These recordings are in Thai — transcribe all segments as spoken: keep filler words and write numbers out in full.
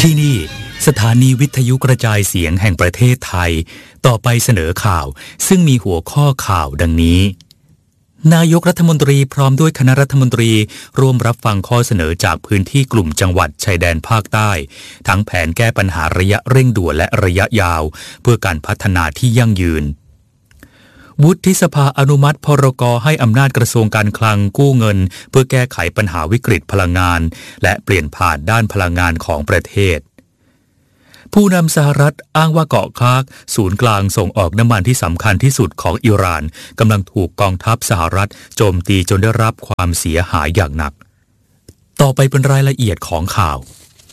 ที่นี่สถานีวิทยุกระจายเสียงแห่งประเทศไทยต่อไปเสนอข่าวซึ่งมีหัวข้อข่าวดังนี้นายกรัฐมนตรีพร้อมด้วยคณะรัฐมนตรีร่วมรับฟังข้อเสนอจากพื้นที่กลุ่มจังหวัดชายแดนภาคใต้ทั้งแผนแก้ปัญหาระยะเร่งด่วนและระยะยาวเพื่อการพัฒนาที่ยั่งยืนวุฒิสภาอนุมัติพรก.ให้อำนาจกระทรวงการคลังกู้เงินเพื่อแก้ไขปัญหาวิกฤตพลังงานและเปลี่ยนผ่านด้านพลังงานของประเทศผู้นำสหรัฐอ้างว่าเกาะคาร์กศูนย์กลางส่งออกน้ำมันที่สำคัญที่สุดของอิหร่านกำลังถูกกองทัพสหรัฐโจมตีจนได้รับความเสียหายอย่างหนักต่อไปเป็นรายละเอียดของข่า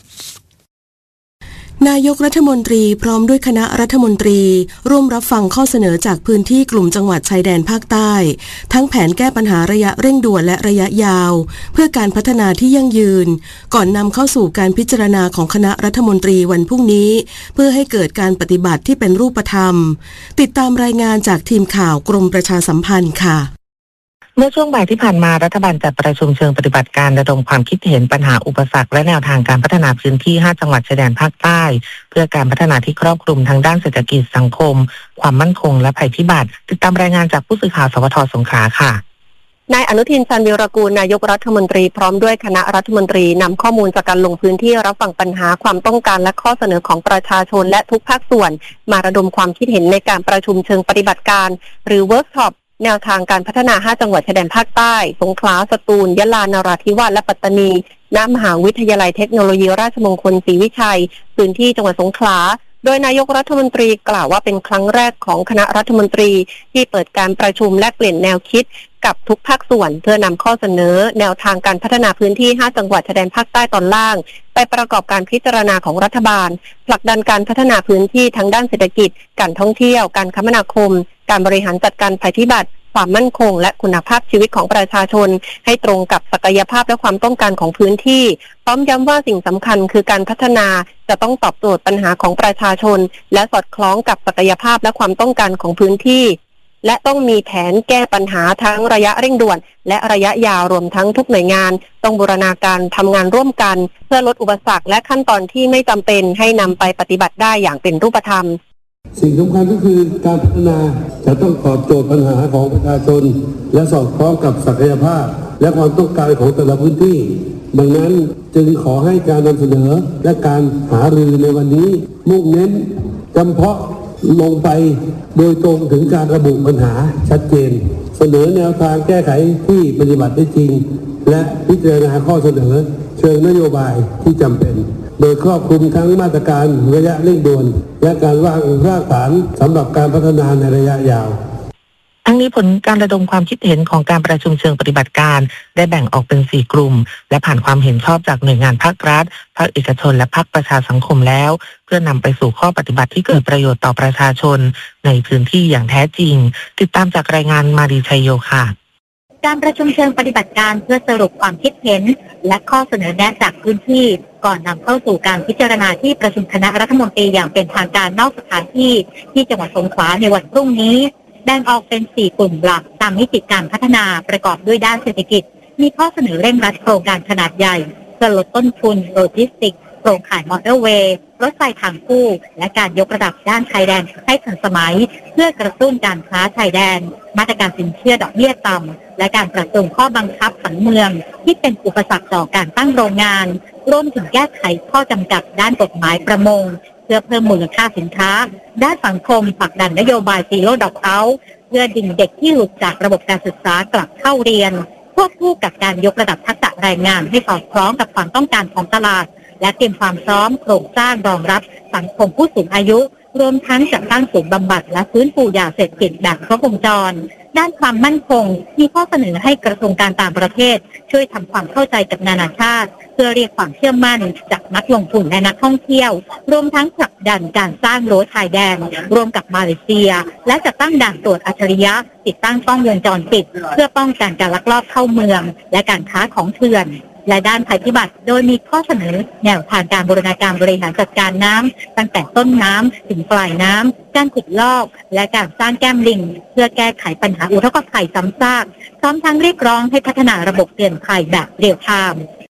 วนายกรัฐมนตรีพร้อมด้วยคณะรัฐมนตรีร่วมรับฟังข้อเสนอจากพื้นที่กลุ่มจังหวัดชายแดนภาคใต้ทั้งแผนแก้ปัญหาระยะเร่งด่วนและระยะยาวเพื่อการพัฒนาที่ยั่งยืนก่อนนำเข้าสู่การพิจารณาของคณะรัฐมนตรีวันพรุ่งนี้เพื่อให้เกิดการปฏิบัติที่เป็นรูปธรรมติดตามรายงานจากทีมข่าวกรมประชาสัมพันธ์ค่ะเมื่อช่วงบ่ายที่ผ่านมารัฐบาลจัดประชุมเชิงปฏิบัติการระดมความคิดเห็นปัญหาอุปสรรคและแนวทางการพัฒนาพื้นที่ห้าจังหวัดชายแดนภาคใต้เพื่อการพัฒนาที่ครอบคลุมทั้งด้านเศรษฐกิจสังคมความมั่นคงและภัยพิบัติติดตามรายงานจากผู้สื่อข่าวสวทสงขลาค่ะนายอนุทินชาญวีรกูลนายกรัฐมนตรีพร้อมด้วยคณะรัฐมนตรีนำข้อมูลจากการลงพื้นที่รับฟังปัญหาความต้องการและข้อเสนอของประชาชนและทุกภาคส่วนมาระดมความคิดเห็นในการประชุมเชิงปฏิบัติการหรือเวิร์กช็อปแนวทางการพัฒนาห้าจังหวัดชายแดนภาคใต้สงขลาสตูลยะลานราธิวาสและปัตตานีณมหาวิทยาลัยเทคโนโลยีราชมงคลศรีวิชัยพื้นที่จังหวัดสงขลาโดยนายกรัฐมนตรีกล่าวว่าเป็นครั้งแรกของคณะรัฐมนตรีที่เปิดการประชุมและเปลี่ยนแนวคิดกับทุกภาคส่วนเพื่อนำข้อเสนอแนวทางการพัฒนาพื้นที่ห้าจังหวัดชายแดนภาคใต้ตอนล่างไปประกอบการพิจารณาของรัฐบาลผลักดันการพัฒนาพื้นที่ทั้งด้านเศรษฐกิจการท่องเที่ยวการคมนาคมการบริหารจัดการภัยพิบัติความมั่นคงและคุณภาพชีวิตของประชาชนให้ตรงกับศักยภาพและความต้องการของพื้นที่พร้อมย้ำว่าสิ่งสำคัญคือการพัฒนาจะต้องตอบโจทย์ปัญหาของประชาชนและสอดคล้องกับศักยภาพและความต้องการของพื้นที่และต้องมีแผนแก้ปัญหาทั้งระยะเร่งด่วนและระยะยาวรวมทั้งทุกหน่วยงานต้องบูรณาการทำงานร่วมกันเพื่อลดอุปสรรคและขั้นตอนที่ไม่จำเป็นให้นำไปปฏิบัติได้อย่างเป็นรูปธรรมสิ่งสำคัญก็คือการพัฒนาจะต้องตอบโจทย์ปัญหาของประชาชนและสอดคล้องกับศักยภาพและความต้องการของแต่ละพื้นที่ดังนั้นจึงขอให้การนำเสนอและการหารือในวันนี้มุ่งเน้นจำเพาะลงไปโดยตรงถึงการระบุปัญหาชัดเจนเสนอแนวทางแก้ไขที่ปฏิบัติได้จริงและพิจารณาข้อเสนอเชิงนโยบายที่จำเป็นโดยครอบคลุมทั้งมาตรการระยะเร่งด่วนและการวางรากฐานสำหรับการพัฒนาในระยะยาวทั้งนี้ผลการระดมความคิดเห็นของการประชุมเชิงปฏิบัติการได้แบ่งออกเป็นสี่กลุ่มและผ่านความเห็นชอบจากหน่วยงานภาครัฐภาคเอกชนและภาคประชาสังคมแล้วเพื่อนำไปสู่ข้อปฏิบัติที่เกิดประโยชน์ต่อประชาชนในพื้นที่อย่างแท้จริงติดตามจากรายงานมาดีชัยโยค่ะการประชุมเชิงปฏิบัติการเพื่อสรุปความคิดเห็นและข้อเสนอแนะจากพื้นที่ก่อนนำเข้าสู่การพิจารณาที่ประชุมคณะรัฐมนตรีอย่างเป็นทางการนอกสถานที่ที่จังหวัดสงขลาในวันพรุ่งนี้แบ่งออกเป็นสี่กลุ่มหลักตามมิติการพัฒนาประกอบด้วยด้านเศรษฐกิจมีข้อเสนอเร่งรัดโครงการขนาดใหญ่เพื่อลดต้นทุนโลจิสติกส์โครงข่ายมอเตอร์เวย์รถไฟทางคู่และการยกระดับด้านชายแดนให้ทันสมัยเพื่อกระตุ้นการค้าชายแดนมาตรการสินเชื่อดอกเบี้ยต่ำและการปรับปรุงข้อบังคับผังเมืองที่เป็นอุปสรรคต่อการตั้งโรงงานรวมถึงแก้ไขข้อจำกัดด้านกฎหมายประมงเพื่อเพิ่มมูลค่าสินค้าด้านสังคมผลักดันนโยบายซีโร่ดรอปเอาท์เพื่อดึงเด็กที่หลุดจากระบบการศึกษากลับเข้าเรียนควบคู่กับการยกระดับทักษะแรงงานให้สอดคล้องกับความต้องการของตลาดและเตรียมความพร้อมโครงสร้างรองรับสังคมผู้สูงอายุรวมทั้งจัดตั้งศูนย์บำบัดและฟื้นฟูยาเสพติดแบบครบวงจรด้านความมั่นคงมีข้อเสนอให้กระทรวงการต่างประเทศช่วยทำความเข้าใจกับนานาชาติเพื่อเรียกความเชื่อมั่นจากนักลงทุนและนักท่องเที่ยวรวมทั้งผลักดันการสร้างรั้วชายแดนร่วมกับมาเลเซียและจัดตั้งด่านตรวจอัจฉริยะติดตั้งกล้องวงจรปิดเพื่อป้องกันการลักลอบเข้าเมืองและการค้าของเถื่อนและด้านภัยพิบัติโดยมีข้อเสนอแนวทางการบูรณาการบริหารจัดการน้ำตั้งแต่ต้นน้ำถึงปลายน้ำการขุดลอกและการสร้างแก้มลิงเพื่อแก้ไขปัญหาอุทกภัยซ้ำซากพร้อมทั้งเรียกร้องให้พัฒนาระบบเตือนภัยแบบเรียลไทม์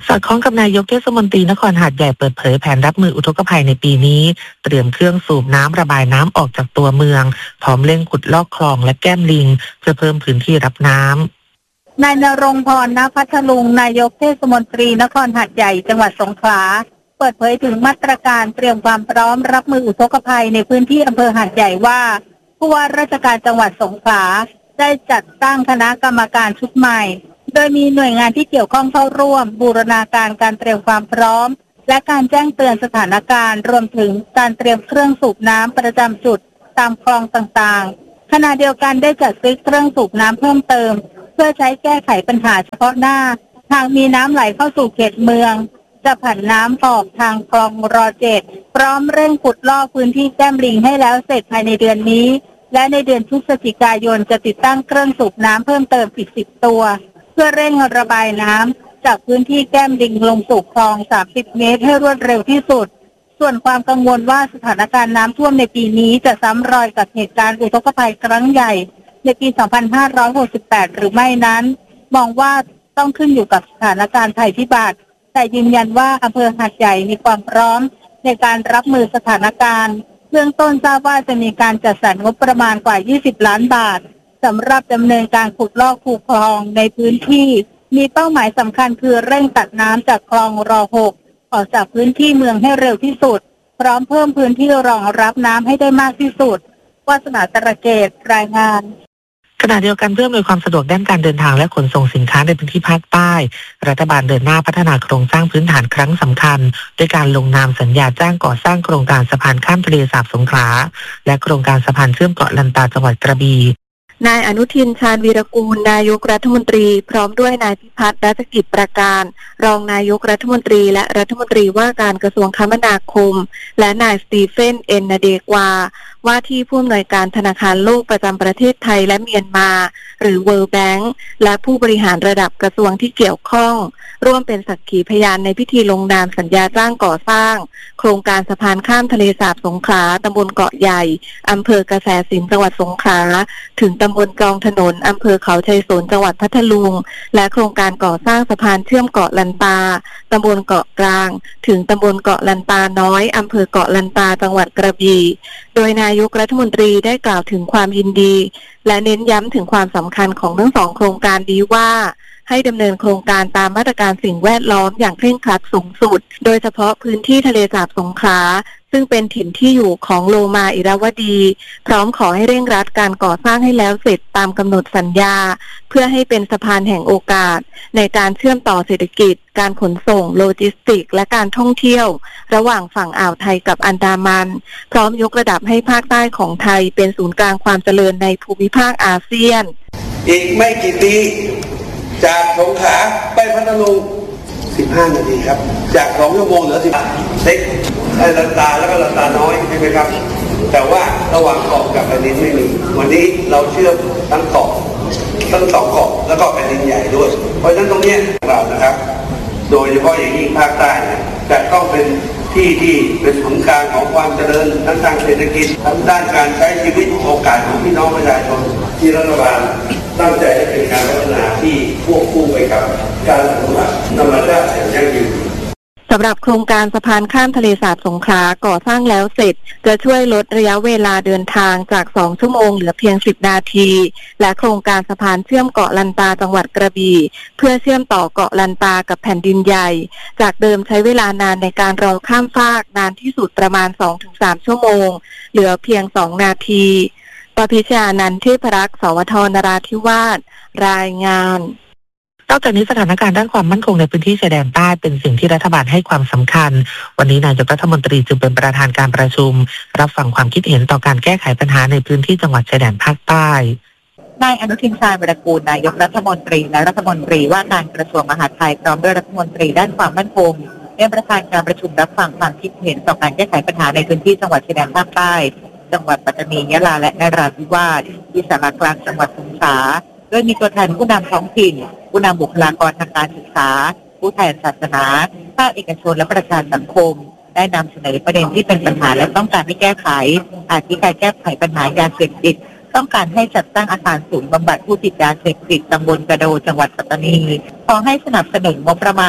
สอดคล้องกับนายกเทศมนตรีนครหาดใหญ่เปิดเผยแผนรับมืออุทกภัยในปีนี้เตรียมเครื่องสูบน้ำระบายน้ำออกจากตัวเมืองพร้อมเร่งขุดลอกคลองและแก้มลิงเพื่อเพิ่มพื้นที่รับน้ำนายณรงค์พร ณ พัทลุงนายกเทศมนตรีนครหาดใหญ่จังหวัดสงขลาเปิดเผยถึงมาตรการเตรียมความพร้อมรับมืออุทกภัยในพื้นที่อำเภอหาดใหญ่ว่าผู้ว่าราชการจังหวัดสงขลาได้จัดตั้งคณะกรรมการชุดใหม่โดยมีหน่วยงานที่เกี่ยวข้องเข้าร่วมบูรณาการการเตรียมความพร้อมและการแจ้งเตือนสถานการณ์รวมถึงการเตรียมเครื่องสูบน้ำประจำจุดตามคลองต่างๆขณะเดียวกันได้จัดซื้อเครื่องสูบน้ำเพิ่มเติมเพื่อใช้แก้ไขปัญหาเฉพาะหน้าหากมีน้ำไหลเข้าสู่เขตเมืองจะผันน้ำออกทางคลองรอเจ็ดพร้อมเร่งขุดลอกพื้นที่แก้มลิงให้แล้วเสร็จภายในเดือนนี้และในเดือนพฤศจิกายนจะติดตั้งเครื่องสูบน้ำเพิ่มเติมอีกสิบตัวเพื่อเร่งระบายน้ำจากพื้นที่แก้มลิงลงสู่คลองสามสิบเมตรให้รวดเร็วที่สุดส่วนความกังวลว่าสถานการณ์น้ำท่วมในปีนี้จะซ้ำรอยกับเหตุการณ์อุทกภัยครั้งใหญ่ในปี สองพันห้าร้อยหกสิบแปด หรือไม่นั้นมองว่าต้องขึ้นอยู่กับสถานการณ์ภัยพิบัติแต่ยืนยันว่าอำเภอหาดใหญ่มีความพร้อมในการรับมือสถานการณ์เบื้องต้นทราบว่าจะมีการจัดสรรงบประมาณกว่ายี่สิบล้านบาทสำหรับดำเนินการขุดลอกคูคลองในพื้นที่มีเป้าหมายสำคัญคือเร่งตัดน้ำจากคลองรอหกออกจากพื้นที่เมืองให้เร็วที่สุดพร้อมเพิ่มพื้นที่รองรับน้ำให้ได้มากที่สุดวาสนาตระเกตรายงานขณะเดียวกันเพื่ออำนวยความสะดวกด้านการเดินทางและขนส่งสินค้าในพื้นที่ภาคใต้รัฐบาลเดินหน้าพัฒนาโครงสร้างพื้นฐานครั้งสำคัญด้วยการลงนามสัญญาจ้างก่อสร้างโครงการสะพานข้ามทะเลสาบสงขลาและโครงการสะพานเชื่อมเกาะลันตาจังหวัดกระบี่นายอนุทินชาญวีรกูลนายกรัฐมนตรีพร้อมด้วยนายพิพัฒน์รัชกิจประการรองนายกรัฐมนตรีและรัฐมนตรีว่าการกระทรวงคมนาคมและนายสตีเฟนเอ็นนาเดกวาว่าที่ผู้อำนวยการธนาคารโลกประจำประเทศไทยและเมียนมาหรือ World Bank และผู้บริหารระดับกระทรวงที่เกี่ยวข้องร่วมเป็นสักขีพยานในพิธีลงนามสัญญาจ้างก่อสร้างโครงการสะพานข้ามทะเลสาบสงขลาตำบลเกาะใหญ่อำเภอกระแสสินจังหวัดสงขลาถึงตำบลกองถนนอำเภอเขาชัยสนจังหวัดพัทลุงและโครงการก่อสร้างสะพานเชื่อมเกาะลันตาตำบลเกาะกลางถึงตำบลเกาะลันตาน้อยอำเภอเกาะลันตาจังหวัดกระบี่โดยนายกรัฐมนตรีได้กล่าวถึงความยินดีและเน้นย้ำถึงความสำคัญของทั้งสองโครงการนี้ว่าให้ดำเนินโครงการตามมาตรการสิ่งแวดล้อมอย่างเคร่งครัดสูงสุดโดยเฉพาะพื้นที่ทะเลสาบสงขลาซึ่งเป็นถิ่นที่อยู่ของโลมาอิราวดีพร้อมขอให้เร่งรัดการก่อสร้างให้แล้วเสร็จตามกำหนดสัญญาเพื่อให้เป็นสะพานแห่งโอกาสในการเชื่อมต่อเศรษฐกิจการขนส่งโลจิสติกและการท่องเที่ยวระหว่างฝั่งอ่าวไทยกับอันดามันพร้อมยกระดับให้ภาคใต้ของไทยเป็นศูนย์กลางความเจริญในภูมิภาคอาเซียนอีกไม่กี่ปีจากสงขลาไปพัทลุงสิบห้านาทีครับจากสองชั่วโมงเหลือสิบเล็กได้ลันตาแล้วก็ลันตาน้อยใช่ไหมครับแต่ว่าระหว่างเกาะกับแผ่นดินไม่มีวันนี้เราเชื่อมทั้งเกาะทั้งสองเกาะแล้วก็แผ่นดินใหญ่ด้วยเพราะฉะนั้นตรงนี้เรานะครับโดยเฉพาะอย่างยิ่งภาคใต้จะต้องเป็นที่ที่เป็นศูนย์กลางของความเจริญทั้งทางเศรษฐกิจทั้งด้านการใช้ชีวิตโอกาสของพี่น้องประชาชนที่รัฐบาลตั้งใจให้เป็นการพัฒนาที่ควบคู่ไปกับการอนุรักษ์ธรรมชาติอย่างยั่งยืนสำหรับโครงการสะพานข้ามทะเลสาบสงขลาก่อสร้างแล้วเสร็จจะช่วยลดระยะเวลาเดินทางจากสองชั่วโมงเหลือเพียงสิบนาทีและโครงการสะพานเชื่อมเกาะลันตาจังหวัดกระบี่เพื่อเชื่อมต่อเกาะลันตากับแผ่นดินใหญ่จากเดิมใช้เวลานานในการรอข้ามฟากนานที่สุดประมาณ สองถึงสาม ชั่วโมงเหลือเพียงสองนาทีปพิชญานันท์ เทพรักษ์ สวท นราธิวาสรายงานนอกจากนี้สถานการณ์ด้านความมั่นคงในพื้นที่ชายแดนใต้เป็นสิ่งที่รัฐบาลให้ความสำคัญวันนี้นายกรัฐมนตรีจึงเป็นประธานการประชุมรับฟังความคิดเห็นต่อการแก้ไขปัญหาในพื้นที่จังหวัดชายแดนภาคใต้นายอนุทินชาญวีรกูลนายกรัฐมนตรีและรัฐมนตรีว่าการกระทรวงมหาดไทยพร้อมด้วยรัฐมนตรีด้านความมั่นคงเป็นประธานการประชุมรับฟังความคิดเห็นต่อการแก้ไขปัญหาในพื้นที่จังหวัดชายแดนภาคใต้จังหวัดปัตตานียะลาและนราธิวาสที่ศาลากลางจังหวัดสงขลาโดยมีตัวแทนผู้นำท้องถิ่นผู้นำบุคลากรทางการศึกษาผู้แทนศาสนาภาคเอกชนและประชาสังคมได้นำเสนอประเด็นที่เป็นปัญหาและต้องการให้แก้ไขอาทิการแก้ไขปัญหายาเสพติดต้องการให้จัดตั้งอาคารศูนย์บำบัดผู้ติดยาเสพติดตำบลกระโดจังหวัดปัตตานีขอให้สนับสนุนงบประมาณ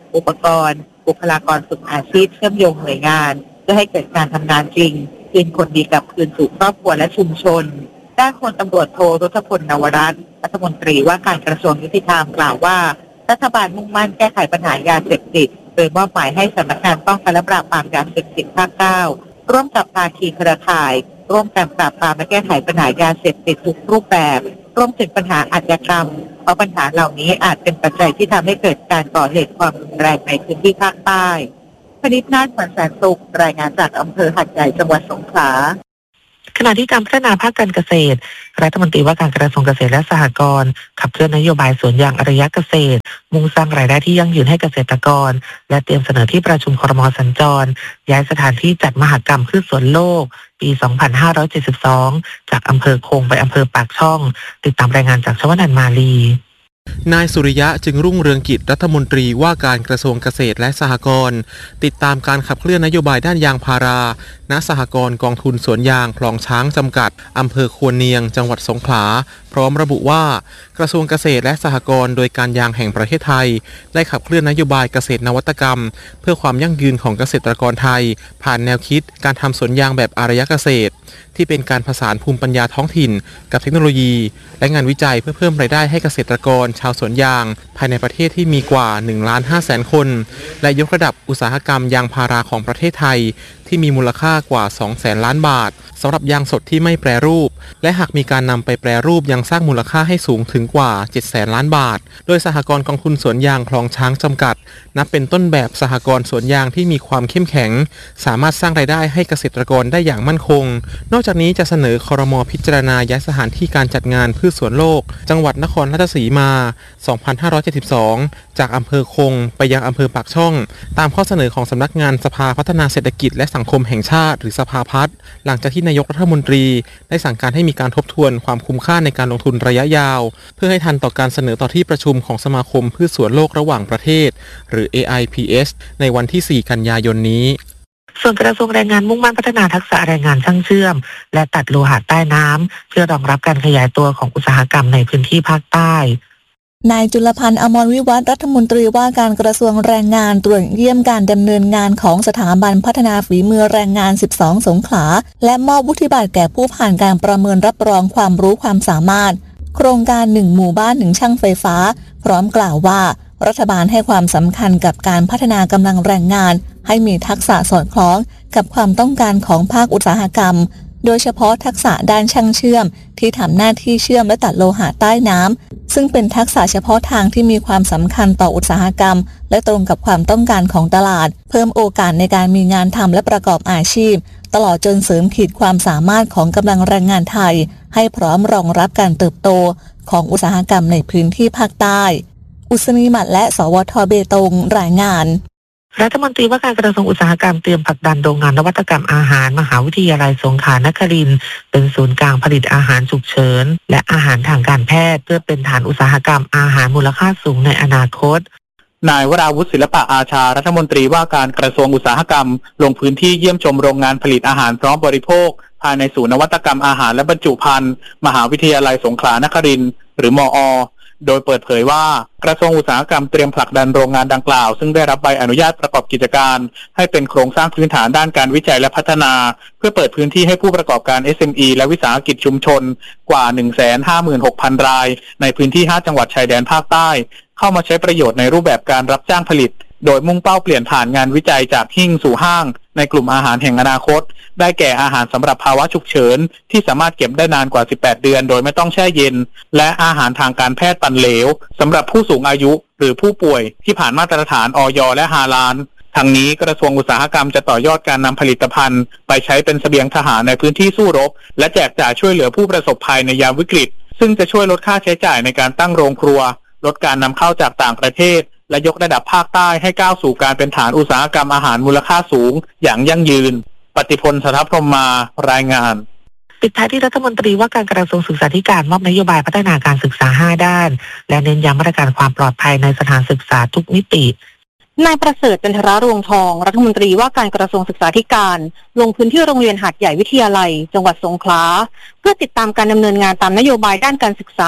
อุปกรณ์บุคลากรฝึกอาชีพเชื่อมโยงหน่วยงานเพื่อให้เกิดการทำงานจริงคืนคนดีกลับคืนสู่ครอบครัวและชุมชนด้านพลตำรวจโทรุทพลนวรัตน์รัฐมนตรีว่าการกระทรวงยุติธรรมกล่าวว่ารัฐบาลมุ่งมั่นแก้ไขปัญหายาเสพติดโดยมอบหมายให้สำนักงานป้องกันและปราบปรามยาเสพติดภาคเก้าร่วมกับภาคีเครือข่ายร่วมกันปราบปรามและแก้ไขปัญหายาเสพติดทุกรูปแบบรวมถึงปัญหาอาชญากรรมเพราะปัญหาเหล่านี้อาจเป็นปัจจัยที่ทำให้เกิดการก่อเหตุความรุนแรงในพื้นที่ภาคใต้พนิษฐ์นาฏ ขวัญแสนสุขรายงานจากอำเภอหาดใหญ่จังหวัดสงขลาขณะที่การพัฒนาภาคการเกษตรรัฐมนตรีว่าการกระทรวงเกษตรและสหกรณ์ขับเคลื่อนนโยบายสวนยางอารยเกษตรมุ่งสร้างรายได้ที่ยั่งยืนให้เกษตรกรและเตรียมเสนอที่ประชุมครม.สัญจรย้ายสถานที่จัดมหกรรมพืชสวนโลกปี สองพันห้าร้อยเจ็ดสิบสอง จากอำเภอคงไปอำเภอปากช่องติดตามรายงานจากชวนันท์มาลีนายสุริยะจึงรุ่งเรืองกิจรัฐมนตรีว่าการกระทรวงเกษตรและสหกรณ์ติดตามการขับเคลื่อนนโยบายด้านยางพาราณสหกรณ์กองทุนสวนยางคลองช้างจำกัดอำเภอควรเนียงจังหวัดสงขลาพร้อมระบุว่ากระทรวงเกษตรและสหกรณ์โดยการยางแห่งประเทศไทยได้ขับเคลื่อนนโยบายเกษตรนวัตกรรมเพื่อความยั่งยืนของเกษตรกรไทยผ่านแนวคิดการทำสวนยางแบบอารยเกษตรที่เป็นการผสานภูมิปัญญาท้องถิ่นกับเทคโนโลยีและงานวิจัยเพื่อเพิ่มรายได้ให้เกษตรกรชาวสวนยางภายในประเทศที่มีกว่า หนึ่งล้านห้าแสน คนและยกระดับอุตสาหกรรมยางพาราของประเทศไทยที่มีมูลค่ากว่า สองแสน ล้านบาทสำหรับยางสดที่ไม่แปรรูปและหากมีการนำไปแปรรูปยังสร้างมูลค่าให้สูงถึงกว่า เจ็ดแสน ล้านบาทโดยสหกรณ์กองทุนสวนยางคลองช้างจำกัดนับเป็นต้นแบบสหกรณ์สวนยางที่มีความเข้มแข็งสามารถสร้างรายได้ให้เกษตรกรได้อย่างมั่นคงนอกจากนี้จะเสนอครม.พิจารณาย้ายสถานที่การจัดงานพืชสวนโลกจังหวัดนครราชสีมา สองพันห้าร้อยเจ็ดสิบสอง จากอำเภอคงไปยังอำเภอปากช่องตามข้อเสนอของสำนักงานสภาพัฒนาเศรษฐกิจและสังคมแห่งชาติหรือสภาพัฒน์หลังจากที่นายกรัฐมนตรีได้สั่งการให้มีการทบทวนความคุ้มค่าในการลงทุนระยะยาวเพื่อให้ทันต่อการเสนอต่อที่ประชุมของสมาคมพืชสวนโลกระหว่างประเทศหรือ เอ ไอ พี เอส ในวันที่ สี่ กันยายนนี้ส่วนกระทรวงแรงงานมุ่งมั่นพัฒนาทักษะแรงงานช่างเชื่อมและตัดโลหะใต้น้ำเพื่อรองรับการขยายตัวของอุตสาหกรรมในพื้นที่ภาคใต้นายจุลพันธ์อมรวิวัฒน์รัฐมนตรีว่าการกระทรวงแรงงานตรวจเยี่ยมการดำเนินงานของสถาบันพัฒนาฝีมือแรงงานสิบสองสงขลาและมอบวุฒิบัตรแก่ผู้ผ่านการประเมินรับรองความรู้ความสามารถโครงการหนึ่งหมู่บ้านหนึ่งช่างไฟฟ้าพร้อมกล่าวว่ารัฐบาลให้ความสำคัญกับการพัฒนากำลังแรงงานให้มีทักษะสอดคล้องกับความต้องการของภาคอุตสาหกรรมโดยเฉพาะทักษะด้านช่างเชื่อมที่ทำหน้าที่เชื่อมและตัดโลหะใต้น้ำซึ่งเป็นทักษะเฉพาะทางที่มีความสำคัญต่ออุตสาหกรรมและตรงกับความต้องการของตลาดเพิ่มโอกาสในการมีงานทำและประกอบอาชีพตลอดจนเสริมขีดความสามารถของกำลังแรงงานไทยให้พร้อมรองรับการเติบโตของอุตสาหกรรมในพื้นที่ภาคใต้อุศนีหมัดและสวทเบตงรายงานรัฐมนตรีว่าการกระทรวงอุตสาหกรรมเตรียมผลักดันโรงงานนวัตกรรมอาหารมหาวิทยาลัยสงขลานครินทร์เป็นศูนย์กลางผลิตอาหารฉุกเฉินและอาหารทางการแพทย์เพื่อเป็นฐานอุตสาหกรรมอาหารมูลค่าสูงในอนาคตนายวราวุฒิศิลปะอาชารัฐมนตรีว่าการกระทรวงอุตสาหกรรมลงพื้นที่เยี่ยมชมโรงงานผลิตอาหารพร้อมบริโภคภายในศูนย์นวัตกรรมอาหารและบรรจุภัณฑ์มหาวิทยาลัยสงขลานครินทร์หรือมอ.โดยเปิดเผยว่ากระทรวงอุตสาหกรรมเตรียมผลักดันโรงงานดังกล่าวซึ่งได้รับใบอนุญาตประกอบกิจการให้เป็นโครงสร้างพื้นฐานด้านการวิจัยและพัฒนาเพื่อเปิดพื้นที่ให้ผู้ประกอบการ เอส เอ็ม อี และวิสาหกิจชุมชนกว่า หนึ่งแสนห้าหมื่นหกพัน รายในพื้นที่ห้าจังหวัดชายแดนภาคใต้เข้ามาใช้ประโยชน์ในรูปแบบการรับจ้างผลิตโดยมุ่งเป้าเปลี่ยนผ่านงานวิจัยจากหิ้งสู่ห้างในกลุ่มอาหารแห่งอนาคตได้แก่อาหารสำหรับภาวะฉุกเฉินที่สามารถเก็บได้นานกว่าสิบแปดเดือนโดยไม่ต้องแช่เย็นและอาหารทางการแพทย์ปั่นเหลวสำหรับผู้สูงอายุหรือผู้ป่วยที่ผ่านมาตรฐานอย.และฮาลาลทั้งนี้กระทรวงอุตสาหกรรมจะต่อยอดการนำผลิตภัณฑ์ไปใช้เป็นเสบียงทหารในพื้นที่สู้รบและแจกจ่ายช่วยเหลือผู้ประสบภัยในยามวิกฤตซึ่งจะช่วยลดค่าใช้จ่ายในการตั้งโรงครัวลดการนำเข้าจากต่างประเทศและยกระดับภาคใต้ให้ก้าวสู่การเป็นฐานอุตสาหกรรมอาหารมูลค่าสูงอย่างยั่งยืนปฏิพล สัทธพรหมารายงานปิดท้ายที่รัฐมนตรีว่าการกระทรวงศึกษาธิการมอบนโยบายพัฒนาการศึกษาห้าด้านและเน้นย้ำมาตรการความปลอดภัยในสถานศึกษาทุกมิตินายประเสริฐจันทรารวงทองรัฐมนตรีว่าการกระทรวงศึกษาธิการลงพื้นที่โรงเรียนหาดใหญ่วิทยาลัยจังหวัดสงขลาเพื่อติดตามการดำเนินงานตามนโยบายด้านการศึกษา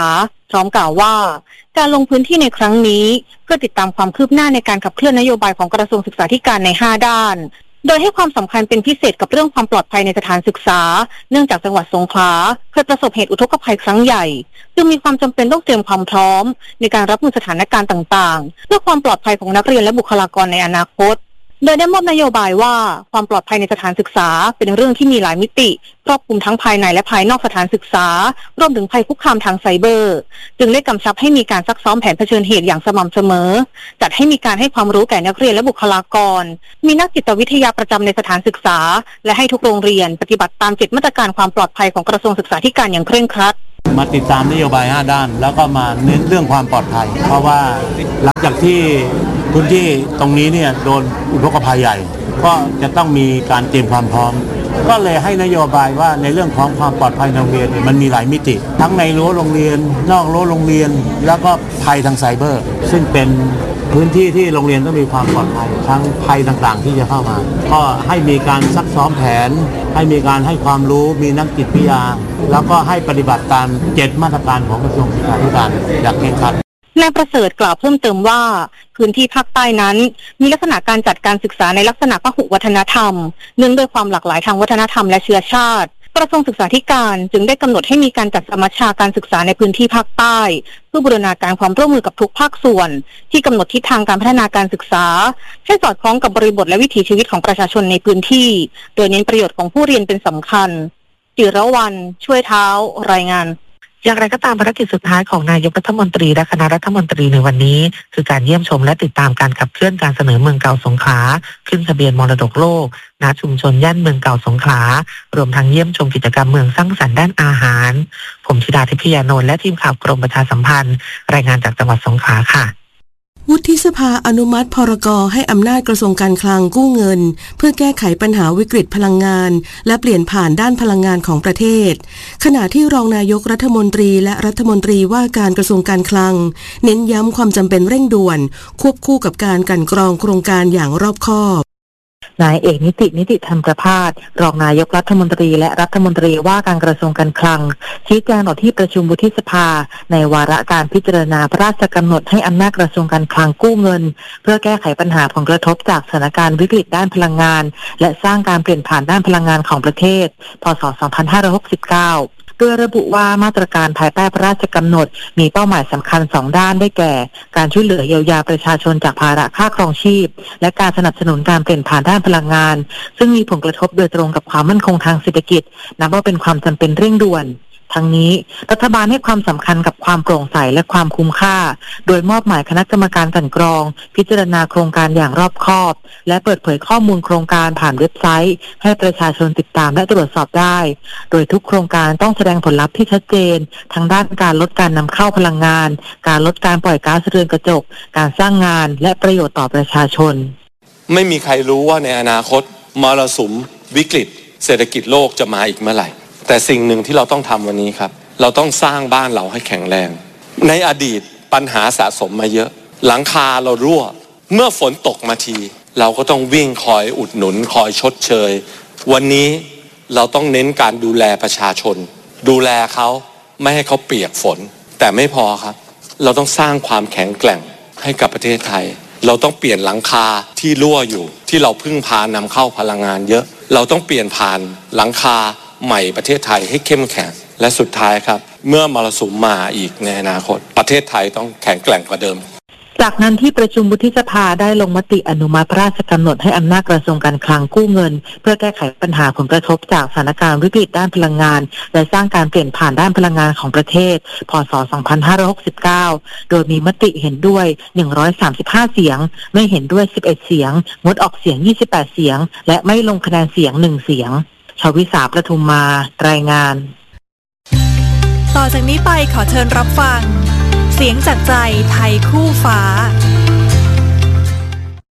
พร้อมกล่าวว่าการลงพื้นที่ในครั้งนี้เพื่อติดตามความคืบหน้าในการขับเคลื่อนนโยบายของกระทรวงศึกษาธิการในห้าด้านโดยให้ความสำคัญเป็นพิเศษกับเรื่องความปลอดภัยในสถานศึกษาเนื่องจากจังหวัดสงขลาเคยประสบเหตุอุทกภัยครั้งใหญ่จึงมีความจำเป็นต้องเตรียมความพร้อมในการรับมือสถานการณ์ต่างๆเพื่อความปลอดภัยของนักเรียนและบุคลากรในอนาคตโดยได้มอบนโยบายว่าความปลอดภัยในสถานศึกษาเป็นเรื่องที่มีหลายมิติครอบคลุมทั้งภายในและภายนอกสถานศึกษารวมถึงภัยคุกคามทางไซเบอร์จึงได้กำชับให้มีการซักซ้อมแผนเผชิญเหตุอย่างสม่ำเสมอจัดให้มีการให้ความรู้แก่นักเรียนและบุคลากรมีนักจิตวิทยาประจำในสถานศึกษาและให้ทุกโรงเรียนปฏิบัติตามเจ็ดมาตรการความปลอดภัยของกระทรวงศึกษาธิการอย่างเคร่งครัดมาติดตามนโยบายห้าด้านแล้วก็มาเน้นเรื่องความปลอดภัยเพราะว่าหลังจากที่พื้นที่ตรงนี้เนี่ยโดนอุทกภัยใหญ่ก็จะต้องมีการเตรียมความพร้อมก็เลยให้นโยบายว่าในเรื่องของความปลอดภัยในโรงเรียนมันมีหลายมิติทั้งในรั้วโรงเรียนนอกรั้วโรงเรียนแล้วก็ภัยทางไซเบอร์ซึ่งเป็นพื้นที่ที่โรงเรียนต้องมีความปลอดภัยทั้งภัยต่างๆที่จะเข้ามาก็ให้มีการซักซ้อมแผนให้มีการให้ความรู้มีนักจิตวิทยาแล้วก็ให้ปฏิบัติตามเจ็ดมาตรการของกระทรวงศึกษาธิการอย่างเคร่งครัดนายประเสริฐกล่าวเพิ่มเติมว่าพื้นที่ภาคใต้นั้นมีลักษณะการจัดการศึกษาในลักษณะพหุวัฒนธรรมเนื่องด้วยความหลากหลายทางวัฒนธรรมและเชื้อชาติกระทรวงศึกษาธิการจึงได้กำหนดให้มีการจัดสมัชชาการศึกษาในพื้นที่ภาคใต้เพื่อบูรณาการความร่วมมือกับทุกภาคส่วนที่กำหนดทิศทางการพัฒนาการศึกษาให้สอดคล้องกับบริบทและวิถีชีวิตของประชาชนในพื้นที่โดยเน้นประโยชน์ของผู้เรียนเป็นสำคัญจิรวรรณช่วยเท้ารายงานอย่างไรก็ตามภารกิจสุดท้ายของนายกรัฐมนตรีและคณะรัฐมนตรีในวันนี้คือการเยี่ยมชมและติดตามการขับเคลื่อนการเสนอเมืองเก่าสงขลาขึ้นทะเบียนมรดกโลกณชุมชนย่านเมืองเก่าสงขลารวมทั้งเยี่ยมชมกิจกรรมเมืองสร้างสรรค์ด้านอาหารผมธิดาทิพยานนท์และทีมข่าวกรมประชาสัมพันธ์รายงานจากจังหวัดสงขลาค่ะวุฒิสภาอนุมัติพรก.ให้อำนาจกระทรวงการคลังกู้เงินเพื่อแก้ไขปัญหาวิกฤตพลังงานและเปลี่ยนผ่านด้านพลังงานของประเทศขณะที่รองนายกรัฐมนตรีและรัฐมนตรีว่าการกระทรวงการคลังเน้นย้ำความจำเป็นเร่งด่วนควบคู่กับการกลั่นกรองโครงการอย่างรอบคอบนายเอกนิตินิติธรรมประภาสรองนายกรัฐมนตรีและรัฐมนตรีว่าการกระทรวงการคลังชี้แจงต่อที่ประชุมวุฒิสภาในวาระการพิจารณาพระราชกำหนดให้อำนาจกระทรวงการคลังกู้เงินเพื่อแก้ไขปัญหาผลกระทบจากสถานการณ์วิกฤตด้านพลังงานและสร้างการเปลี่ยนผ่านด้านพลังงานของประเทศพ.ศ. สองพันห้าร้อยหกสิบเก้าโดยระบุว่ามาตรการภายใต้พระราชกำหนดมีเป้าหมายสำคัญสองด้านได้แก่การช่วยเหลือเยียวยาประชาชนจากภาระค่าครองชีพและการสนับสนุนการเปลี่ยนผ่านด้านพลังงานซึ่งมีผลกระทบโดยตรงกับความมั่นคงทางเศรษฐกิจนับว่าเป็นความจำเป็นเร่งด่วนทั้งนี้รัฐบาลให้ความสำคัญกับความโปร่งใสและความคุ้มค่าโดยมอบหมายคณะกรรมการกลั่นกรองพิจารณาโครงการอย่างรอบคอบและเปิดเผยข้อมูลโครงการผ่านเว็บไซต์ให้ประชาชนติดตามและตรวจสอบได้โดยทุกโครงการต้องแสดงผลลัพธ์ที่ชัดเจนทั้งด้านการลดการนำเข้าพลังงานการลดการปล่อยก๊าซเรือนกระจกการสร้างงานและประโยชน์ต่อประชาชนไม่มีใครรู้ว่าในอนาคตมรสุมวิกฤตเศรษฐกิจโลกจะมาอีกเมื่อไหร่แต่สิ่งหนึ่งที่เราต้องทำวันนี้ครับเราต้องสร้างบ้านเราให้แข็งแรงในอดีตปัญหาสะสมมาเยอะหลังคาเรารั่วเมื่อฝนตกมาทีเราก็ต้องวิ่งคอยอุดหนุนคอยชดเชยวันนี้เราต้องเน้นการดูแลประชาชนดูแลเขาไม่ให้เขาเปียกฝนแต่ไม่พอครับเราต้องสร้างความแข็งแกร่งให้กับประเทศไทยเราต้องเปลี่ยนหลังคาที่รั่วอยู่ที่เราพึ่งพานำเข้าพลังงานเยอะเราต้องเปลี่ยนผ่านหลังคาใหม่ประเทศไทยให้เข้มแข็งและสุดท้ายครับเมื่อมรสุมมาอีกในอนาคตประเทศไทยต้องแข็งแกร่งกว่าเดิมจากนั้นที่ประชุมวุฒิสภาได้ลงมติอนุมัติพระราชกำหนดให้อำนาจกระทรวงการคลังกู้เงินเพื่อแก้ไขปัญหาผลกระทบจากสถานการณ์วิกฤตด้านพลังงานและสร้างการเปลี่ยนผ่านด้านพลังงานของประเทศพ.ศ. สองพันห้าร้อยหกสิบเก้าโดยมีมติเห็นด้วยหนึ่งร้อยสามสิบห้าเสียงไม่เห็นด้วยสิบเอ็ดเสียงงดออกเสียงยี่สิบแปดเสียงและไม่ลงคะแนนเสียงหนึ่งเสียงชวิสาประทุมมารายงานต่อจากนี้ไปขอเชิญรับฟังเสียงจากใจไทยคู่ฟ้า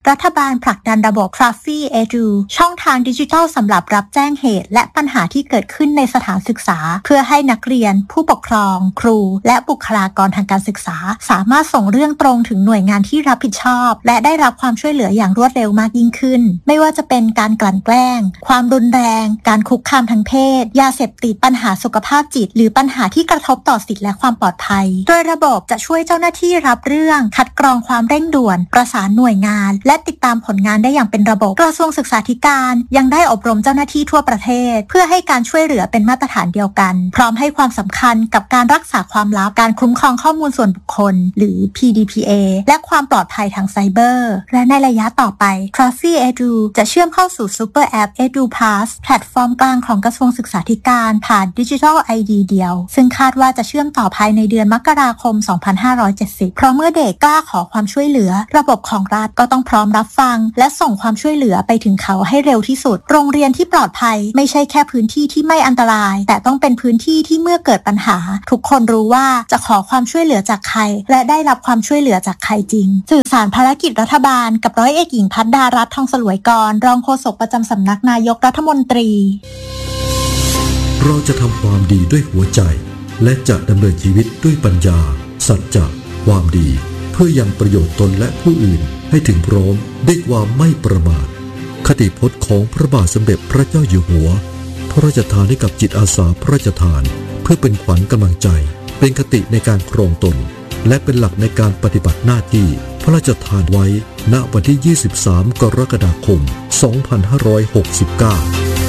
รัฐบาลผลักดันระบบ Traffy Edu ช่องทางดิจิทัลสำหรับรับแจ้งเหตุและปัญหาที่เกิดขึ้นในสถานศึกษาเพื่อให้นักเรียนผู้ปกครองครูและบุคลากรทางการศึกษาสามารถส่งเรื่องตรงถึงหน่วยงานที่รับผิดชอบและได้รับความช่วยเหลืออย่างรวดเร็วมากยิ่งขึ้นไม่ว่าจะเป็นการกลั่นแกล้งความรุนแรงการคุกคามทางเพศยาเสพติดปัญหาสุขภาพจิตหรือปัญหาที่กระทบต่อสิทธิและความปลอดภัยโดยระบบจะช่วยเจ้าหน้าที่รับเรื่องคัดกรองความเร่งด่วนประสานหน่วยงานและติดตามผลงานได้อย่างเป็นระบบกระทรวงศึกษาธิการยังได้อบรมเจ้าหน้าที่ทั่วประเทศเพื่อให้การช่วยเหลือเป็นมาตรฐานเดียวกันพร้อมให้ความสำคัญกับการรักษาความลับการคุ้มครองข้อมูลส่วนบุคคลหรือ พี ดี พี เอ และความปลอดภัยทางไซเบอร์และในระยะต่อไป Traffy Edu จะเชื่อมเข้าสู่ Super App Edu Pass แพลตฟอร์มกลางของกระทรวงศึกษาธิการผ่าน Digital ไอ ดี เดียวซึ่งคาดว่าจะเชื่อมต่อภายในเดือนมกราคม สองพันห้าร้อยเจ็ดสิบ เพราะเมื่อเด็กกล้าขอความช่วยเหลือระบบของรัฐก็ต้องพร้อมรับฟังและส่งความช่วยเหลือไปถึงเขาให้เร็วที่สุดโรงเรียนที่ปลอดภัยไม่ใช่แค่พื้นที่ที่ไม่อันตรายแต่ต้องเป็นพื้นที่ที่เมื่อเกิดปัญหาทุกคนรู้ว่าจะขอความช่วยเหลือจากใครและได้รับความช่วยเหลือจากใครจริงสื่อสารภารกิจรัฐบาลกับร้อยเอกหญิงภัทรดารัตน์ทองสลวยกรรองโฆษกประจำสำนักนายกรัฐมนตรีเราจะทำความดีด้วยหัวใจและจะดำเนินชีวิตด้วยปัญญาสัจจะความดีเพื่อยังประโยชน์ตนและผู้อื่นให้ถึงพร้อมด้วยความไม่ประมาทคติพจน์ของพระบาทสมเด็จพระเจ้าอยู่หัวพระราชทานให้กับจิตอาสาพระราชทานเพื่อเป็นขวัญกำลังใจเป็นคติในการครองตนและเป็นหลักในการปฏิบัติหน้าที่พระราชทานไว้ณวันที่ยี่สิบสามกรกฎาคมสองพันห้าร้อยหกสิบเก้า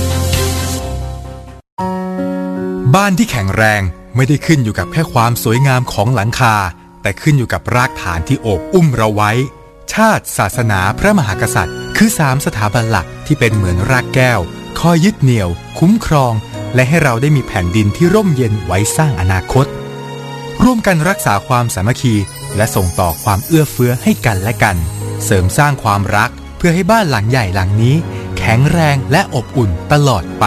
บ้านที่แข็งแรงไม่ได้ขึ้นอยู่กับแค่ความสวยงามของหลังคาแต่ขึ้นอยู่กับรากฐานที่โอบอุ้มเราไว้ชาติศาสนาพระมหากษัตริย์คือสามสถาบันหลักที่เป็นเหมือนรากแก้วคอยยึดเหนี่ยวคุ้มครองและให้เราได้มีแผ่นดินที่ร่มเย็นไว้สร้างอนาคตร่วมกันรักษาความสามัคคีและส่งต่อความเอื้อเฟื้อให้กันและกันเสริมสร้างความรักเพื่อให้บ้านหลังใหญ่หลังนี้แข็งแรงและอบอุ่นตลอดไป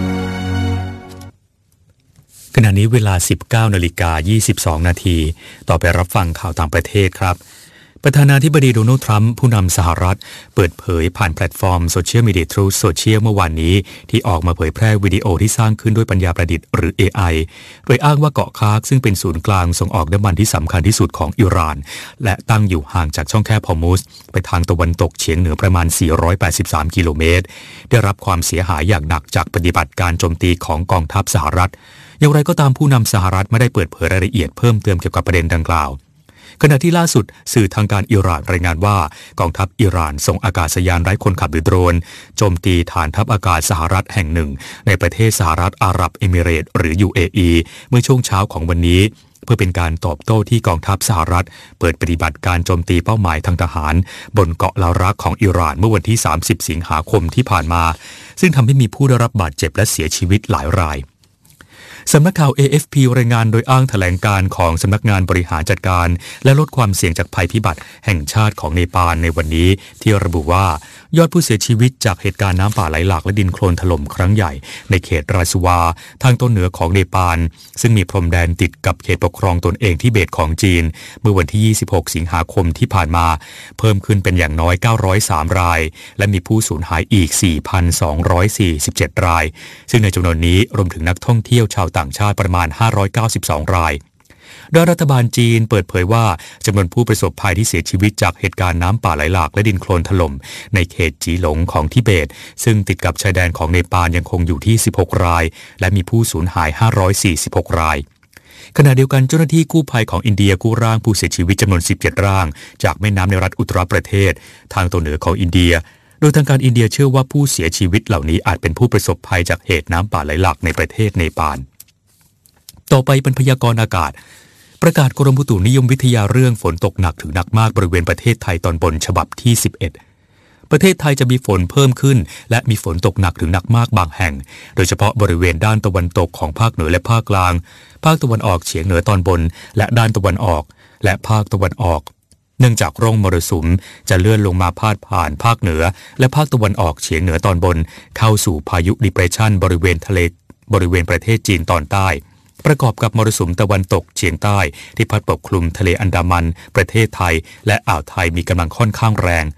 ขณะนี้เวลา สิบเก้านาฬิกายี่สิบสองนาทีต่อไปรับฟังข่าวต่างประเทศครับประธานาธิบดีโดนัลด์ทรัมป์ผู้นำสหรัฐเปิดเผยผ่านแพลตฟอร์มโซเชียลมีเดียทรูธโซเชียลเมื่อวานนี้ที่ออกมาเผยแพร่วิดีโอที่สร้างขึ้นด้วยปัญญาประดิษฐ์หรือ เอ ไอ โดยอ้างว่าเกาะคาร์กซึ่งเป็นศูนย์กลางส่งออกน้ำมันที่สำคัญที่สุดของอิหร่านและตั้งอยู่ห่างจากช่องแคบฮอร์มุซไปทางตะวันตกเฉียงเหนือประมาณสี่ร้อยแปดสิบสามกิโลเมตรได้รับความเสียหายอย่างหนักจากปฏิบัติการโจมตีของกองทัพสหรัฐอย่างไรก็ตามผู้นำสหรัฐไม่ได้เปิดเผยรายละเอียดเพิ่มเติมเกี่ยวกับประเด็นดังกล่าวขณะที่ล่าสุดสื่อทางการอิหร่านรายงานว่ากองทัพอิหร่านส่งอากาศยานไร้คนขับหรือโดรนโจมตีฐานทัพอากาศสหรัฐแห่งหนึ่งในประเทศสหรัฐอาหรับเอมิเรตส์หรือ ยู เอ อี เมื่อช่วงเช้าของวันนี้เพื่อเป็นการตอบโต้ที่กองทัพสหรัฐเปิดปฏิบัติการโจมตีเป้าหมายทางทหารบนเกาะลารักของอิหร่านเมื่อวันที่สามสิบสิงหาคมที่ผ่านมาซึ่งทำให้มีผู้ได้รับบาดเจ็บและเสียชีวิตหลายรายสำนักข่าว เอ เอฟ พี รายงานโดยอ้างแถลงการของสำนักงานบริหารจัดการและลดความเสี่ยงจากภัยพิบัติแห่งชาติของเนปาลในวันนี้ที่ระบุว่ายอดผู้เสียชีวิตจากเหตุการณ์น้ำป่าไหลหลากและดินโคลนถล่มครั้งใหญ่ในเขตราสุวาทางตอนเหนือของเนปาลซึ่งมีพรมแดนติดกับเขตปกครองตนเองทิเบตของจีนเมื่อวันที่ยี่สิบหกสิงหาคมที่ผ่านมาเพิ่มขึ้นเป็นอย่างน้อยเก้าร้อยสามรายและมีผู้สูญหายอีก สี่พันสองร้อยสี่สิบเจ็ด รายซึ่งในจำนวนนี้รวมถึงนักท่องเที่ยวชาวต่างชาติประมาณห้าร้อยเก้าสิบสองรายโดยรัฐบาลจีนเปิดเผยว่าจำนวนผู้ประสบภัยที่เสียชีวิตจากเหตุการณ์น้ำป่าไหลหลากและดินโคลนถล่มในเขตจีหลงของทิเบตซึ่งติดกับชายแดนของเนปาลยังคงอยู่ที่สิบหกรายและมีผู้สูญหายห้าร้อยสี่สิบหกรายขณะเดียวกันเจ้าหน้าที่กู้ภัยของอินเดียกู้ร่างผู้เสียชีวิตจำนวนสิบเจ็ดร่างจากแม่น้ำในรัฐอุตตรประเทศทางตอนเหนือของอินเดียโดยทางการอินเดียเชื่อว่าผู้เสียชีวิตเหล่านี้อาจเป็นผู้ประสบภัยจากเหตุน้ำป่าไหลหลากในประเทศเนปาลต่อไปเป็นพยากรณ์อากาศประกาศกรมอุตุนิยมวิทยาเรื่องฝนตกหนักถึงหนักมากบริเวณประเทศไทยตอนบนฉบับที่สิบเอ็ดประเทศไทยจะมีฝนเพิ่มขึ้นและมีฝนตกหนักถึงหนักมากบางแห่งโดยเฉพาะบริเวณด้านตะวันตกของภาคเหนือและภาคกลางภาคตะวันออกเฉียงเหนือตอนบนและด้านตะวันออกและภาคตะวันออกเนื่องจากร่องมรสุมจะเลื่อนลงมาพาดผ่านภาคเหนือและภาคตะวันออกเฉียงเหนือตอนบนเข้าสู่พายุดิเพรสชันบริเวณทะเลบริเวณประเทศจีนตอนใต้ประกอบกับมรสุมตะวันตกเฉียงใต้ที่พัดปกคลุมทะเลอันดามันประเทศไทยและอ่าวไทยมีกำลังค่อนข้างแรง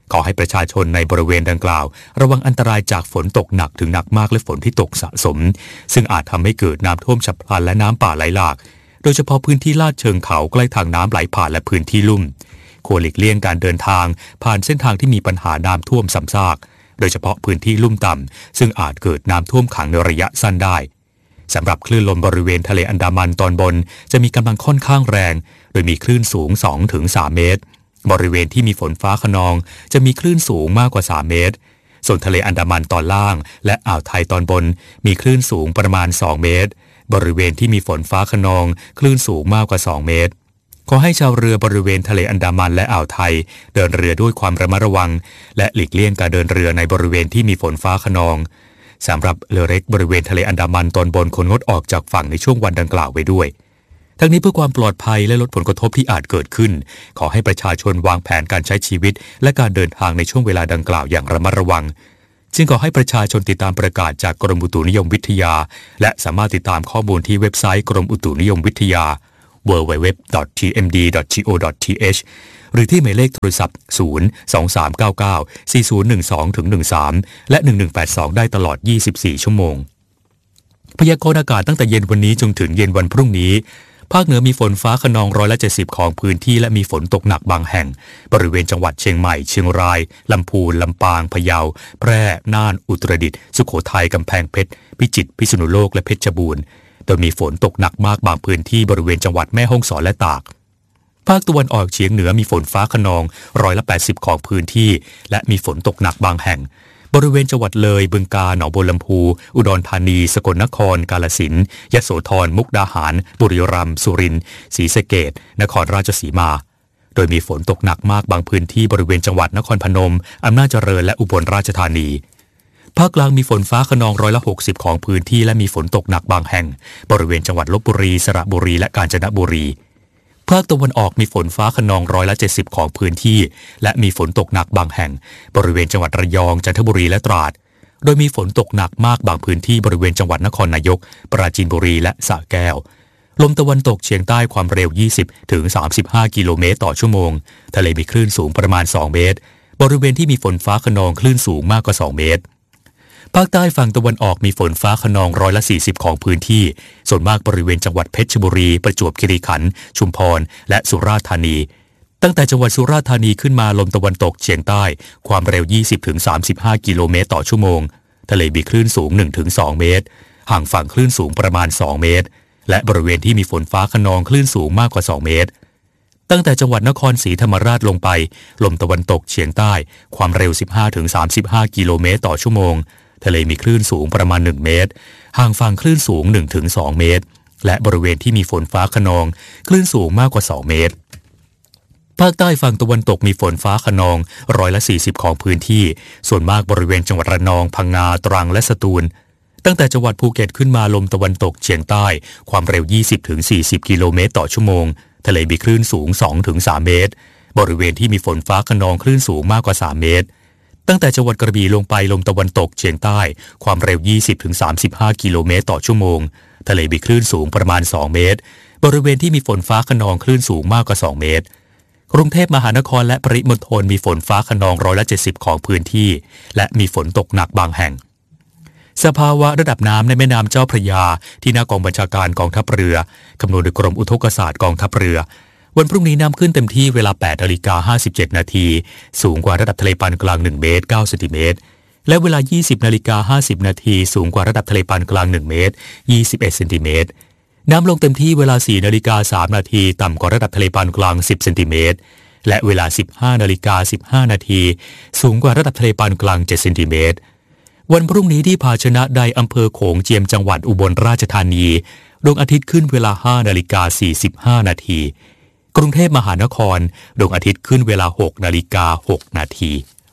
ขอให้ประชาชนในบริเวณดังกล่าวระวังอันตรายจากฝนตกหนักถึงหนักมากและฝนที่ตกสะสมซึ่งอาจทำให้เกิดน้ำท่วมฉับพลันและน้ำป่าไหลหลากโดยเฉพาะพื้นที่ลาดเชิงเขาใกล้ทางน้ำไหลผ่านและพื้นที่ลุ่มควรหลีกเลี่ยงการเดินทางผ่านเส้นทางที่มีปัญหาน้ำท่วมซ้ำซากโดยเฉพาะพื้นที่ลุ่มต่ำซึ่งอาจเกิดน้ำท่วมขังในระยะสั้นได้สำหรับคลื่นลมบริเวณทะเลอันดามันตอนบนจะมีกำลังค่อนข้างแรงโดยมีคลื่นสูง สองถึงสาม เมตรบริเวณที่มีฝนฟ้าคะนองจะมีคลื่นสูงมากกว่าสามเมตรส่วนทะเลอันดามันตอนล่างและอ่าวไทยตอนบนมีคลื่นสูงประมาณสองเมตรบริเวณที่มีฝนฟ้าคะนองคลื่นสูงมากกว่าสองเมตรขอให้ชาวเรือบริเวณทะเลอันดามันและอ่าวไทยเดินเรือด้วยความระมัดระวังและหลีกเลี่ยงการเดินเรือในบริเวณที่มีฝนฟ้าคะนองสำหรับเรือเล็กบริเวณทะเลอันดามันตอนบนควรงดออกจากฝั่งในช่วงวันดังกล่าวไว้ด้วยทั้งนี้เพื่อความปลอดภัยและลดผลกระทบที่อาจเกิดขึ้นขอให้ประชาชนวางแผนการใช้ชีวิตและการเดินทางในช่วงเวลาดังกล่าวอย่างระมัดระวังจึงขอให้ประชาชนติดตามประกาศจากกรมอุตุนิยมวิทยาและสามารถติดตามข้อมูลที่เว็บไซต์กรมอุตุนิยมวิทยา ดับเบิลยู ดับเบิลยู ดับเบิลยู ดอท ที เอ็ม ดี ดอท จี โอ ดอท ที เอช หรือที่หมายเลขโทรศัพท์ ศูนย์ สอง สาม เก้า เก้า สี่ ศูนย์ หนึ่ง สอง หนึ่ง สาม และ หนึ่ง หนึ่ง แปด สอง ได้ตลอด ยี่สิบสี่ ชั่วโมงพยากรณ์อากาศตั้งแต่เย็นวันนี้จนถึงเย็นวันพรุ่งนี้ภาคเหนือมีฝนฟ้าคะนองร้อยละเจ็ดสิบของพื้นที่และมีฝนตกหนักบางแห่งบริเวณจังหวัดเชียงใหม่เชียงรายลำพูนลำปางพะเยาแพร่น่านอุตรดิตถ์สุโขทัยกำแพงเพชรพิจิตรพิษณุโลกและเพชรบูรณ์โดยมีฝนตกหนักมากบางพื้นที่บริเวณจังหวัดแม่ฮ่องสอนและตากภาคตะวันออกเฉียงเหนือมีฝนฟ้าคะนองร้อยละแปดสิบของพื้นที่และมีฝนตกหนักบางแห่งบริเวณจังหวัดเลยบึงกาฬหนองบัวลำพูอุดรธานีสกลนครกาฬสินธุ์ยโสธรมุกดาหารบุรีรัมย์สุรินทร์ศรีสะเกษนครราชสีมาโดยมีฝนตกหนักมากบางพื้นที่บริเวณจังหวัดนครพนมอำนาจเจริญและอุบลราชธานีภาคกลางมีฝนฟ้าคะนองร้อยละหกสิบของพื้นที่และมีฝนตกหนักบางแห่งบริเวณจังหวัดลพบุรีสระบุรีและกาญจนบุรีภาคตะวันออกมีฝนฟ้าคะนองร้อยละเจ็ดสิบของพื้นที่และมีฝนตกหนักบางแห่งบริเวณจังหวัดระยองจันทบุรีและตราดโดยมีฝนตกหนักมากบางพื้นที่บริเวณจังหวัดนครนายกปราจีนบุรีและสระแก้วลมตะวันตกเฉียงใต้ความเร็ว ยี่สิบถึงสามสิบห้า กิโลเมตรต่อชั่วโมงทะเลมีคลื่นสูงประมาณสองเมตรบริเวณที่มีฝนฟ้าคะนองคลื่นสูงมากกว่าสองเมตรภาคใต้ฝั่งตะวันออกมีฝนฟ้าคะนองร้อยละสี่สิบของพื้นที่ส่วนมากบริเวณจังหวัดเพชรบุรีประจวบคีรีขันธ์ชุมพรและสุราษฎร์ธานีตั้งแต่จังหวัดสุราษฎร์ธานีขึ้นมาลมตะวันตกเฉียงใต้ความเร็ว ยี่สิบถึงสามสิบห้า กิโลเมตรต่อชั่วโมงทะเลมีคลื่นสูง หนึ่งถึงสอง เมตรห่างฝั่งคลื่นสูงประมาณสองเมตรและบริเวณที่มีฝนฟ้าคะนองคลื่นสูงมากกว่าสองเมตรตั้งแต่จังหวัดนครศรีธรรมราชลงไปลมตะวันตกเฉียงใต้ความเร็ว สิบห้าถึงสามสิบห้า กิโลเมตรต่อชั่วโมงทะเลมีคลื่นสูงประมาณหนึ่งเมตรห่างฝั่งคลื่นสูง หนึ่งถึงสอง เมตรและบริเวณที่มีฝนฟ้าคะนองคลื่นสูงมากกว่าสองเมตรภาคใต้ฝั่งตะวันตกมีฝนฟ้าคะนองร้อยละสี่สิบของพื้นที่ส่วนมากบริเวณจังหวัดระนองพังงาตรังและสตูลตั้งแต่จังหวัดภูเก็ตขึ้นมาลมตะวันตกเฉียงใต้ความเร็ว ยี่สิบถึงสี่สิบ กิโลเมตรต่อชั่วโมงทะเลมีคลื่นสูง สองถึงสาม เมตรบริเวณที่มีฝนฟ้าคะนองคลื่นสูงมากกว่าสามเมตรตั้งแต่จังหวัดกระบี่ลงไปลมตะวันตกเฉียงใต้ความเร็ว ยี่สิบถึงสามสิบห้า กิโลเมตรต่อชั่วโมงทะเลมีคลื่นสูงประมาณสองเมตรบริเวณที่มีฝนฟ้าคะนองคลื่นสูงมากกว่าสองเมตรกรุงเทพมหานครและปริมณฑลมีฝนฟ้าคะนองร้อยละเจ็ดสิบของพื้นที่และมีฝนตกหนักบางแห่งสภาวะระดับน้ำในแม่น้ำเจ้าพระยาที่หน้ากองบัญชาการกองทัพเรือคำนวณโดยกรมอุทกศาสตร์กองทัพเรือวันพรุ่งนี้น้ำขึ้นเต็มที่เวลา แปดนาฬิกาห้าสิบเจ็ดนาทีสูงกว่าระดับทะเลปานกลางหนึ่งเมตรเก้าเซนติเมตรและเวลา ยี่สิบนาฬิกาห้าสิบนาทีสูงกว่าระดับทะเลปานกลางหนึ่งเมตรยี่สิบเอ็ดเซนติเมตรน้ำลงเต็มที่เวลา สี่นาฬิกาสามนาทีต่ำกว่าระดับทะเลปานกลางสิบเซนติเมตรและเวลา สิบห้านาฬิกาสิบห้านาทีสูงกว่าระดับทะเลปานกลางเจ็ดเซนติเมตรวันพรุ่งนี้ที่ภาชนะใดอำเภอโขงเจียมจังหวัดอุบลราชธานีดวงอาทิตย์ขึ้นเวลา ห้านาฬิกาสี่สิบห้านาทีกรุงเทพมหานครดวงอาทิตย์ขึ้นเวลา หกนาฬิกาหกนาที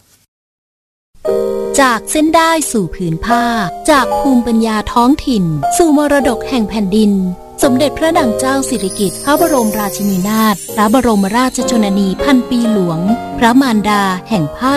จากเส้นได้สู่ผืนผ้าจากภูมิปัญญาท้องถิ่นสู่มรดกแห่งแผ่นดินสมเด็จพระนางเจ้าสิริกิติ์พระบรมราชินีนาถพระบรมราชชนนีพันปีหลวงพระมารดาแห่งผ้า